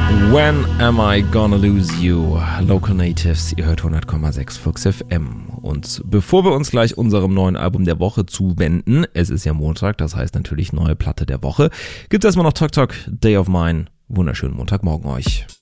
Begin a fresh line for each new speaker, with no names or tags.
When am I gonna lose you? Local Natives, ihr hört 100,6 Flux FM. Und bevor wir uns gleich unserem neuen Album der Woche zuwenden, es ist ja Montag, das heißt natürlich neue Platte der Woche, gibt es erstmal noch Tok Tok, Day of Mine. Wunderschönen Montagmorgen euch.